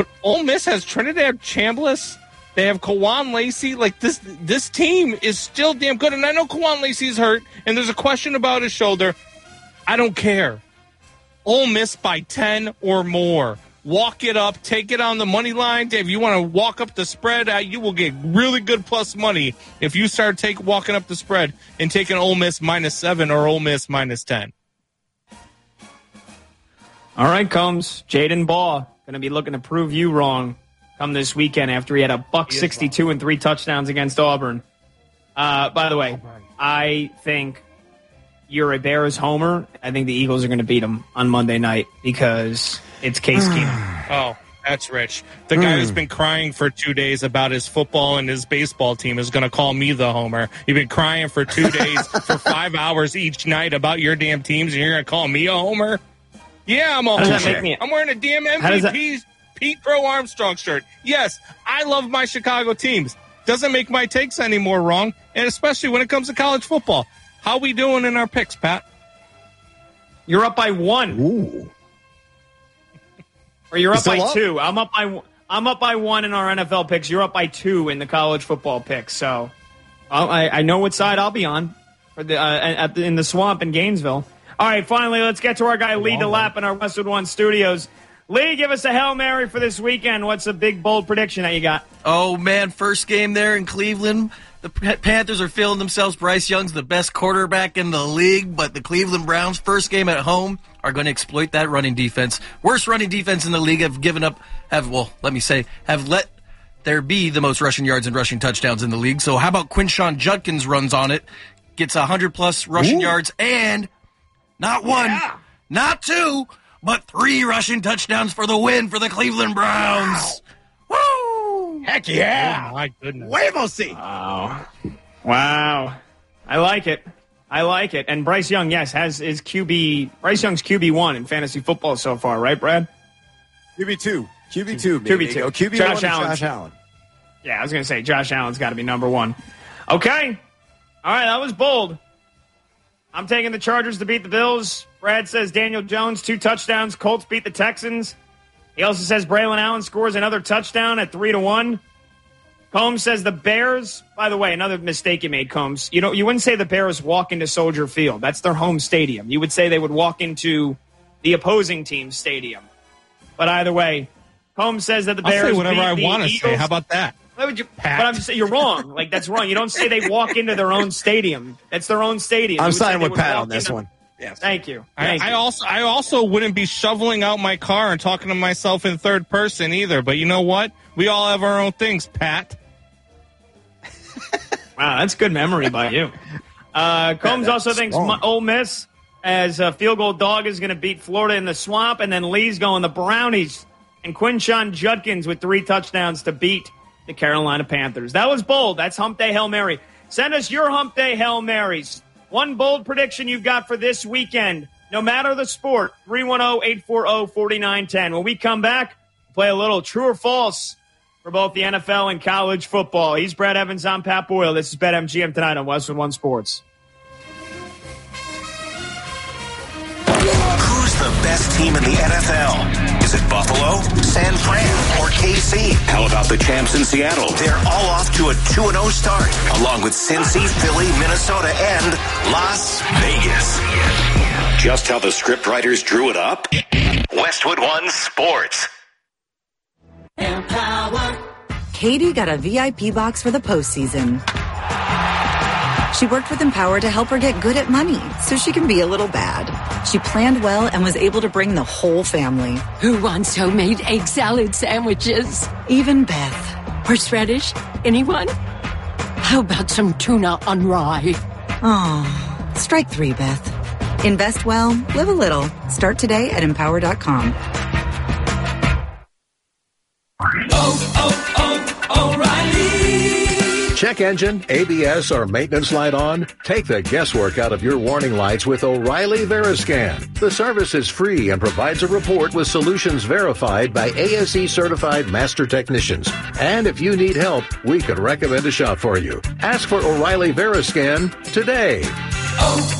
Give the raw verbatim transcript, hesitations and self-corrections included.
But Ole Miss has Trinidad Chambliss. They have Kawan Lacey. Like, this this team is still damn good. And I know Kawan Lacey's hurt, and there's a question about his shoulder. I don't care. Ole Miss by ten or more. Walk it up. Take it on the money line. If you want to walk up the spread, uh, you will get really good plus money if you start take walking up the spread and taking Ole Miss minus seven or Ole Miss minus ten. All right, Combs. Jaden Baugh going to be looking to prove you wrong come this weekend after he had a buck sixty-two and three touchdowns against Auburn. Uh, by the way, Auburn. I think you're a Bears homer. I think the Eagles are going to beat them on Monday night because it's Case Keenum. Oh, that's rich. The guy mm. who's been crying for two days about his football and his baseball team is going to call me the homer. You've been crying for two days for five hours each night about your damn teams, and you're going to call me a homer? Yeah, I'm a homer. Me, I'm wearing a damn M V P Pete Pro Armstrong shirt. Yes, I love my Chicago teams. Doesn't make my takes any more wrong, and especially when it comes to college football. How we doing in our picks, Pat? You're up by one. Ooh. Or you're up by up? two. I'm up by I'm up by one in our N F L picks. You're up by two in the college football picks. So I, I know what side I'll be on for the, uh, at the, in the swamp in Gainesville. All right, finally, let's get to our guy Lee DeLapp in our Westwood One studios. Lee, give us a Hail Mary for this weekend. What's a big, bold prediction that you got? Oh, man, first game there in Cleveland. The Panthers are feeling themselves. Bryce Young's the best quarterback in the league, but the Cleveland Browns, first game at home, are going to exploit that running defense. Worst running defense in the league, have given up, have, well, let me say, have let there be the most rushing yards and rushing touchdowns in the league. So how about Quinshon Judkins runs on it, gets one hundred plus rushing Ooh. yards, and not one, yeah. not two, but three rushing touchdowns for the win for the Cleveland Browns. Wow. Woo! Heck yeah. Oh, my goodness. Huevosi. Wow. Wow. I like it. I like it. And Bryce Young, yes, has his Q B. Bryce Young's Q B one in fantasy football so far, right, Brad? Q B two. Q B two. Q B two. Oh, Q B Josh one Allen. Josh Allen. Yeah, I was going to say Josh Allen's got to be number one. Okay. All right, that was bold. I'm taking the Chargers to beat the Bills. Brad says Daniel Jones, two touchdowns. Colts beat the Texans. He also says Braylon Allen scores another touchdown at three to one. Combs says the Bears. By the way, another mistake you made, Combs. You know, you wouldn't say the Bears walk into Soldier Field. That's their home stadium. You would say they would walk into the opposing team's stadium. But either way, Combs says that the Bears. I'll say whatever I want to say. How about that? Why would you, but I'm just saying you're wrong. Like, that's wrong. You don't say they walk into their own stadium. That's their own stadium. I'm siding with Pat on this into, one. Yes. Thank you. Thank I, you. I also I also wouldn't be shoveling out my car and talking to myself in third person either. But you know what? We all have our own things, Pat. Wow, that's good memory by you. Uh, Combs yeah, also thinks strong. Ole Miss as a field goal dog is going to beat Florida in the swamp, and then Lee's going the Brownies and Quinshon Judkins with three touchdowns to beat the Carolina Panthers. That was bold. That's Hump Day Hail Mary. Send us your Hump Day Hail Marys. One bold prediction you've got for this weekend, no matter the sport, three one zero, eight four zero, four nine one zero. When we come back, play a little true or false for both the N F L and college football. He's Brad Evans. I'm Pat Boyle. This is BetMGM tonight on Westwood One Sports. Who's the best team in the N F L? Is it Buffalo, San Fran, or K C? How about the champs in Seattle? They're all off to a two and oh start, along with Cincy, Philly, Minnesota, and Las Vegas. Just how the script writers drew it up? Westwood One Sports. Empower. Katie got a V I P box for the postseason. She worked with Empower to help her get good at money so she can be a little bad. She planned well and was able to bring the whole family. Who wants homemade egg salad sandwiches? Even Beth. Horseradish? Anyone? How about some tuna on rye? Oh, strike three, Beth. Invest well, live a little. Start today at empower dot com. Oh, oh, oh, O'Reilly. Check engine, A B S, or maintenance light on? Take the guesswork out of your warning lights with O'Reilly Veriscan. The service is free and provides a report with solutions verified by A S E certified master technicians. And if you need help, we could recommend a shop for you. Ask for O'Reilly Veriscan today. Oh,